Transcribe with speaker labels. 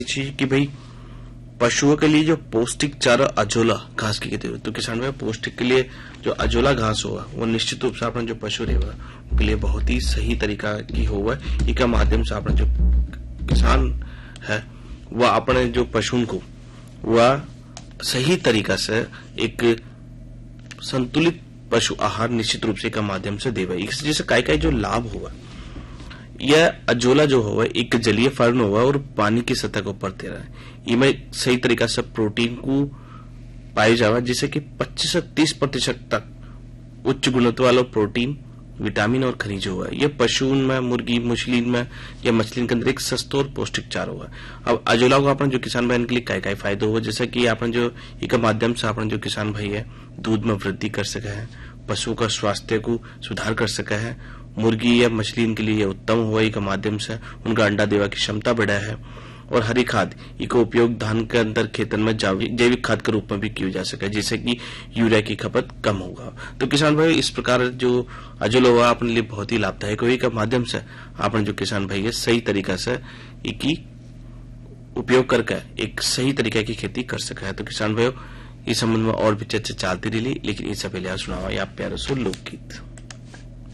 Speaker 1: चीज कि भाई पशुओं के लिए जो पौष्टिक चारा अजोला घास की कहते हैं, तो किसान भाई पौष्टिक के लिए जो अजोला घास होगा वो निश्चित रूप से अपना जो पशु रहेगा उनके लिए बहुत ही सही तरीका की होगा। इसके माध्यम से अपना जो किसान है वह अपने जो पशु को वह सही तरीका से एक संतुलित पशु आहार निश्चित रूप से का माध्यम से देगा। इस जैसे काय जो लाभ होगा, यह अजोला जो होगा एक जलीय फर्न होगा और पानी की सतह को ऊपर तैरा है। इनमें सही तरीका से प्रोटीन को पाया जाएगा, जिससे कि 25 से 30% तक उच्च गुणवत्ता वाला प्रोटीन, विटामिन और खनिज होगा। यह पशु में, मुर्गी, मछली में या मछली के अंदर एक सस्ता और पौष्टिक चारा होगा। अब अजोला को अपने जो किसान भाई के लिए काय फायदा होगा, जैसा कि अपने जो एक माध्यम से अपने जो किसान भाई है दूध में वृद्धि कर सके है, पशु का स्वास्थ्य को सुधार कर सके है, मुर्गी या मछली के लिए उत्तम हुआ के माध्यम से उनका अंडा देवा की क्षमता बढ़ा है। और हरी खाद इसका उपयोग धान के अंदर खेतन में जैविक खाद के रूप में भी किया जा सके, जिससे कि यूरिया की खपत कम होगा। तो किसान भाई इस प्रकार जो अजोला हुआ अपने लिए बहुत ही लाभदायक होगा। के माध्यम से आपने जो किसान भाई है सही तरीका से इसकी उपयोग करके एक सही तरीके की खेती कर सका है। तो किसान भाई इस संबंध में और भी चर्चा चलती रही, लेकिन इससे पहले सुनावा या प्यारा सो लोकगीत।